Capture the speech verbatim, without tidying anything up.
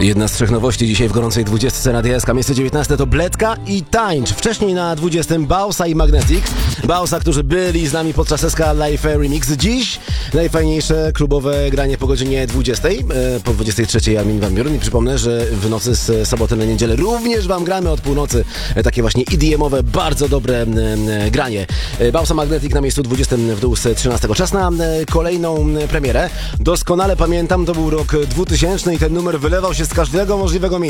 Jedna z trzech nowości dzisiaj w gorącej dwudziestce na D S K. Miejsce dziewiętnaste to Bledka i Tańcz. Wcześniej na dwudziestym Bausa i Magnetic. Bausa, którzy byli z nami podczas S K Live Remix. Dziś najfajniejsze klubowe granie po godzinie dwudziestej. Po dwudziestej trzeciej Armin van Buuren. I przypomnę, że w nocy z soboty na niedzielę również wam gramy od północy. Takie właśnie E D M-owe, bardzo dobre granie. Bausa Magnetic na miejscu dwudziestym w dół z trzynastego. Czas na kolejną premierę. Doskonale pamiętam, to był rok dwutysięczny i ten numer wylewał się z każdego możliwego miejsca.